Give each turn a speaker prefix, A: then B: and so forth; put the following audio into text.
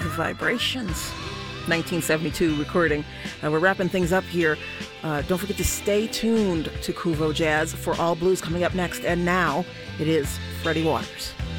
A: Vibrations. 1972 recording. We're wrapping things up here. Don't forget to stay tuned to Kuvo Jazz for All Blues coming up next. And now it is Freddie Waters.